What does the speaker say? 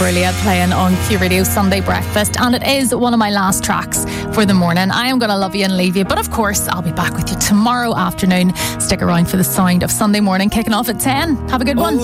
Imbruglia playing on Q Radio Sunday Breakfast, and it is one of my last tracks for the morning. I am going to love you and leave you, but of course I'll be back with you tomorrow afternoon. Stick around for the sound of Sunday morning kicking off at 10. Have a good one.